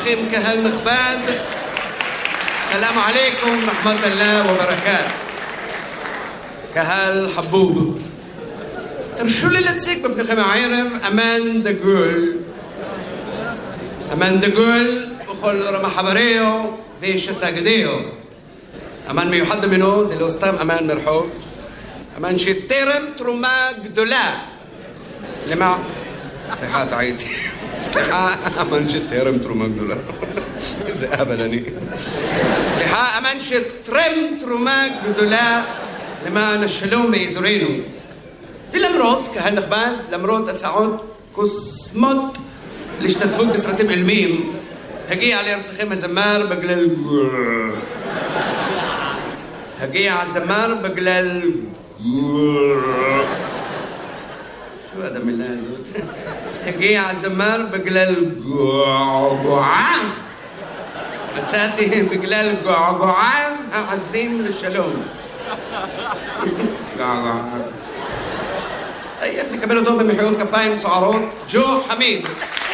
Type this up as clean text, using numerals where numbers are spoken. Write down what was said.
לכם קהל נכבד, סלאם עליכום, רחמת אללה וברקאת. קהל חבוב, תרשו לי להציג בפניכם הערב אמן דגול. אמן דגול בכל רמ"ח חבריו ושסגדיו. אמן מיוחד ממנו, זה לא סתם אמן מרחוב, אמן שתרם תרומה גדולה למה... סליחה, טעיתי. סליחה, אמן שתרם תרומה גדולה. איזה אבל אני. סליחה, אמן שתרם תרומה גדולה למען השלום באזורנו. ולמרות, קהל נכבד, למרות הצעות קוסמות להשתתפות בסרטים עילמיים, הגיע לארצכם הזמר בגלל... הגיע הזמר בגלל... شو هذا من هذا؟ הגיע הזמר בגלל געגועה. מצאתי בגלל געגועה העזים לשלום. געגועה. נקבל אותו במחיאות כפיים סוערות, ג'ו חמיד.